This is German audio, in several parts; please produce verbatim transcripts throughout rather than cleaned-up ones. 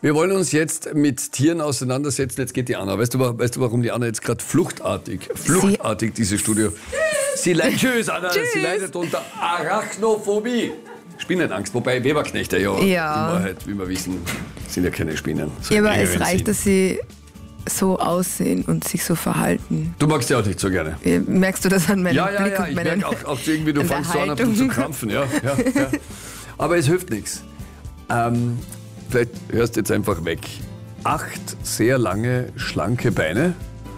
Wir wollen uns jetzt mit Tieren auseinandersetzen. Jetzt geht die Anna. Weißt du, weißt du warum die Anna jetzt gerade fluchtartig, fluchtartig dieses Studio... Sie leidet, tschüss, Anna, tschüss. Sie leidet unter Arachnophobie. Spinnenangst, wobei Weberknechte ja, ja. in Wahrheit, wie wir wissen, sind ja keine Spinnen. So ja, aber es reicht, dass sie so aussehen und sich so verhalten. Du magst ja auch nicht so gerne. Merkst du das an meinem ja, ja, Blick ja, und ich meinen, merke auch, auch irgendwie, du fängst so an, ein bisschen zu krampfen. Ja, ja, ja. Aber es hilft nichts. Ähm, vielleicht hörst du jetzt einfach weg. Acht sehr lange, schlanke Beine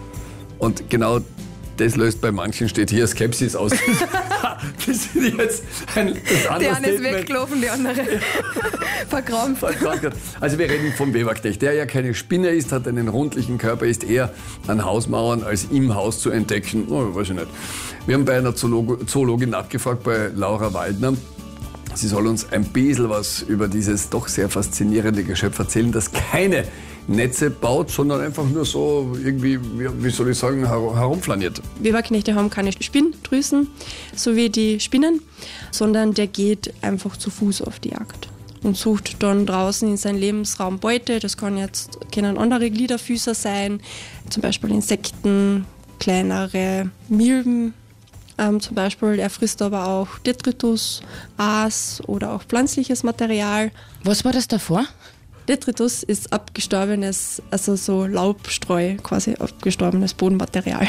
und genau das löst bei manchen, steht hier, Skepsis aus. Das ist jetzt ein das andere Der eine ist weggelaufen, die andere verkrampft. Also wir reden vom Weberknecht, der ja keine Spinne ist, hat einen rundlichen Körper, ist eher an Hausmauern als im Haus zu entdecken. Oh, weiß ich nicht. Wir haben bei einer Zoolog- Zoologin nachgefragt, bei Laura Waldner. Sie soll uns ein bisschen was über dieses doch sehr faszinierende Geschöpf erzählen, das keine Netze baut, sondern einfach nur so irgendwie, wie soll ich sagen, herumflaniert. Weberknechte haben keine Spinndrüsen, so wie die Spinnen, sondern der geht einfach zu Fuß auf die Jagd und sucht dann draußen in seinem Lebensraum Beute. Das kann jetzt, können andere Gliederfüßer sein, zum Beispiel Insekten, kleinere Milben. Ähm, zum Beispiel, er frisst aber auch Detritus, Aas oder auch pflanzliches Material. Was war das davor? Detritus ist abgestorbenes, also so Laubstreu, quasi abgestorbenes Bodenmaterial.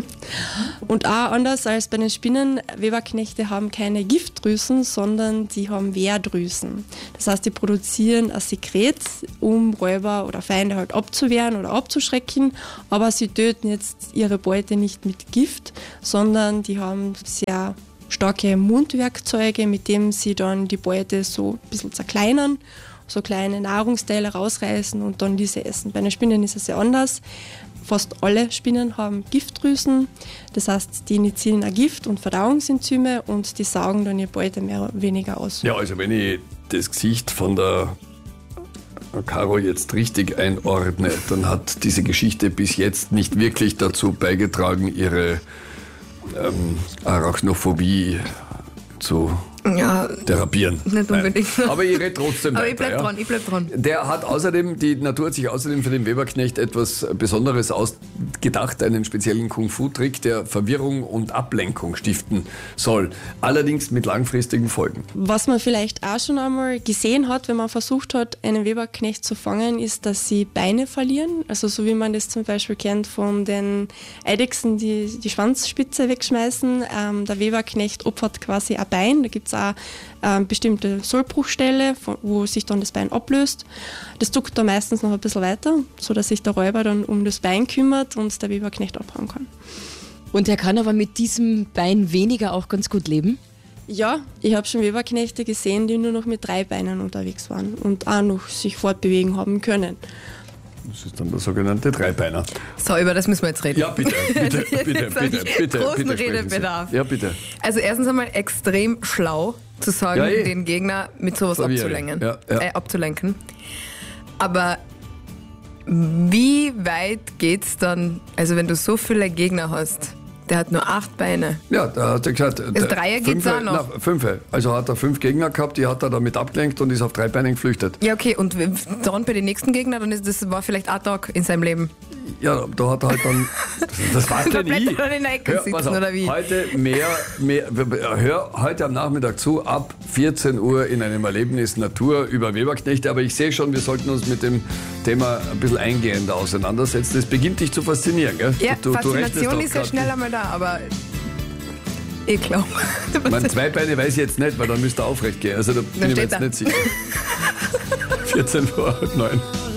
Und auch anders als bei den Spinnen, Weberknechte haben keine Giftdrüsen, sondern sie haben Wehrdrüsen. Das heißt, die produzieren ein Sekret, um Räuber oder Feinde halt abzuwehren oder abzuschrecken, aber sie töten jetzt ihre Beute nicht mit Gift, sondern die haben sehr starke Mundwerkzeuge, mit denen sie dann die Beute so ein bisschen zerkleinern, so kleine Nahrungsteile rausreißen und dann diese essen. Bei den Spinnen ist es ja anders. Fast alle Spinnen haben Giftdrüsen, das heißt, die initiieren ein Gift und Verdauungsenzyme und die saugen dann ihre Beute mehr oder weniger aus. Ja, also wenn ich das Gesicht von der Caro jetzt richtig einordne, dann hat diese Geschichte bis jetzt nicht wirklich dazu beigetragen, ihre ähm, Arachnophobie zu ja, therapieren. Nicht unbedingt. Nein. Aber ich rede trotzdem Aber weiter. ich bleib ja. dran, ich bleib dran. Der hat außerdem, die Natur hat sich außerdem für den Weberknecht etwas Besonderes ausgedacht, einen speziellen Kung-Fu-Trick, der Verwirrung und Ablenkung stiften soll. Allerdings mit langfristigen Folgen. Was man vielleicht auch schon einmal gesehen hat, wenn man versucht hat, einen Weberknecht zu fangen, ist, dass sie Beine verlieren. Also so wie man das zum Beispiel kennt von den Eidechsen, die die Schwanzspitze wegschmeißen. Ähm, der Weberknecht opfert quasi ein Bein. Da gibt es auch ähm, bestimmte Sollbruchstelle, wo sich dann das Bein ablöst. Das zuckt dann meistens noch ein bisschen weiter, sodass sich der Räuber dann um das Bein kümmert und der Weberknecht abhauen kann. Und er kann aber mit diesem Bein weniger auch ganz gut leben? Ja, ich habe schon Weberknechte gesehen, die nur noch mit drei Beinen unterwegs waren und auch noch sich fortbewegen haben können. Das ist dann der sogenannte Dreibeiner. So, über das müssen wir jetzt reden. Ja, bitte, bitte, bitte, bitte, bitte, bitte. Großen bitte Redebedarf. Ja, bitte. Also erstens einmal extrem schlau zu sagen, Ja, eh. den Gegner mit sowas Verwirren. abzulenken. Ja, ja. Äh, abzulenken. Aber wie weit geht's dann, also wenn du so viele Gegner hast, der hat nur acht Beine. Ja, da hat er gesagt. Das Dreier geht's fünfe, auch noch. Na, fünfe. Also hat er fünf Gegner gehabt, die hat er damit abgelenkt und ist auf drei Beinen geflüchtet. Ja, okay, und dann bei den nächsten Gegnern, dann ist das war vielleicht ein Tag in seinem Leben. Ja, da hat er halt dann. Das war Da ja bleibt nie. er dann in der Ecke Hör, sitzen, pass auf, oder wie? Heute mehr, mehr, hör heute am Nachmittag zu, ab vierzehn Uhr in einem Erlebnis Natur über Weberknechte. Aber ich sehe schon, wir sollten uns mit dem Thema ein bisschen eingehender auseinandersetzen. Es beginnt dich zu faszinieren, gell? Ja, du, du Faszination rechnest ist ja doch schnell grad- einmal da, aber ich glaube. Mein zwei Beine weiß ich jetzt nicht, weil dann müsste er aufrecht gehen. Also da bin ich mir steht jetzt er. nicht sicher. vierzehn Uhr, halb neun.